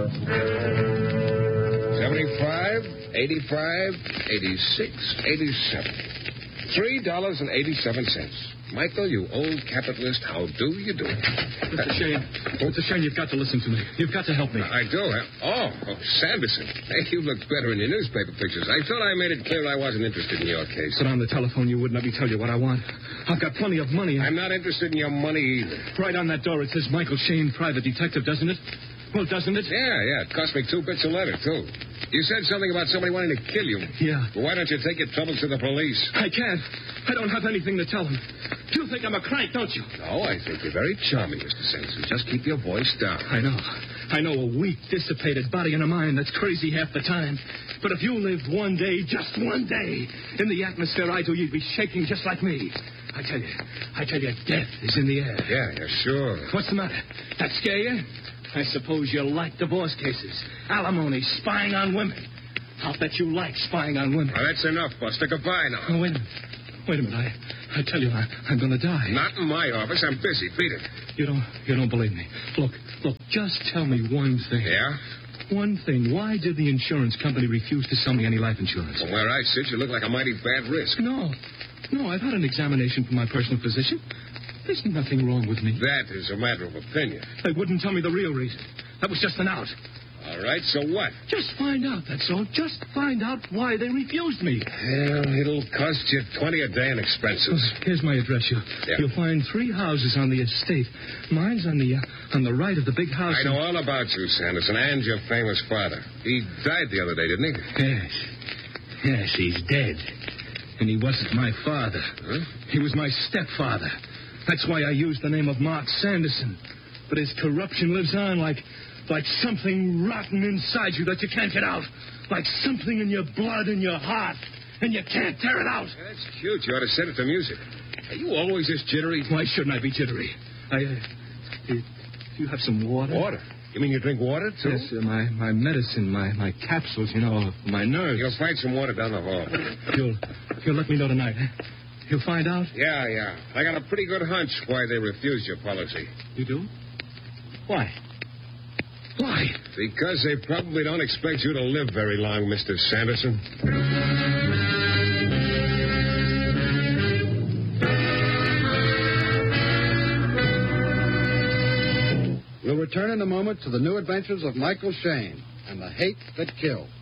$75, $85, $86, $87. $3.87. Michael, you old capitalist, how do you do? Mr. Shane, Mr. Shane, you've got to listen to me. You've got to help me. I do, huh? Oh, Sanderson. Hey, you look better in your newspaper pictures. I thought I made it clear I wasn't interested in your case. But on the telephone, you wouldn't let me tell you what I want. I've got plenty of money. I'm not interested in your money either. Right on that door, it says Michael Shane, private detective, doesn't it? Well, doesn't it? Yeah. It cost me 2 bits a letter, too. You said something about somebody wanting to kill you. Yeah. Well, why don't you take your troubles to the police? I can't. I don't have anything to tell them. You think I'm a crank, don't you? No, I think you're very charming, Mr. Sanderson. Just keep your voice down. I know a weak, dissipated body and a mind that's crazy half the time. But if you lived one day, just one day, in the atmosphere I do, you'd be shaking just like me. I tell you, death is in the air. Yeah, sure. What's the matter? That scare you? I suppose you like divorce cases, alimony, spying on women. I'll bet you like spying on women. Well, that's enough, Buster. Goodbye now. Oh, wait a minute. I tell you, I'm going to die. Not in my office. I'm busy. Beat it. You don't believe me. Look, just tell me one thing. Yeah? One thing. Why did the insurance company refuse to sell me any life insurance? From where I sit, you look like a mighty bad risk. No, I've had an examination from my personal physician. There's nothing wrong with me. That is a matter of opinion. They wouldn't tell me the real reason. That was just an out. All right, so what? Just find out, that's all. Just find out why they refused me. Well, it'll cost you $20 a day in expenses. Here's my address. You'll find 3 houses on the estate. Mine's on the right of the big house. I know all about you, Sanderson, and your famous father. He died the other day, didn't he? Yes, he's dead. And he wasn't my father. Huh? He was my stepfather. That's why I used the name of Mark Sanderson. But his corruption lives on like something rotten inside you that you can't get out. Like something in your blood and your heart. And you can't tear it out. Yeah, that's cute. You ought to set it to music. Are you always this jittery? Why shouldn't I be jittery? Do you have some water? Water? You mean you drink water, too? Yes, my medicine, my capsules, my nerves. You'll find some water down the hall. You'll let me know tonight, eh? You'll find out? Yeah. I got a pretty good hunch why they refused your policy. You do? Why? Why? Because they probably don't expect you to live very long, Mr. Sanderson. We'll return in a moment to the new adventures of Michael Shane and the hate that killed.